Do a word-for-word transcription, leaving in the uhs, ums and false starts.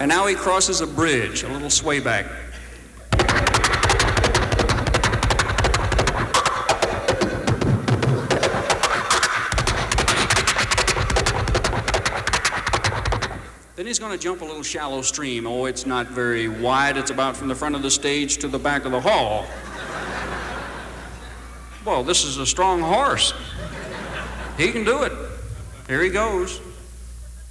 And now he crosses a bridge, a little sway back. Then he's going to jump a little shallow stream. Oh, it's not very wide. It's about from the front of the stage to the back of the hall. Well, this is a strong horse. He can do it. Here he goes.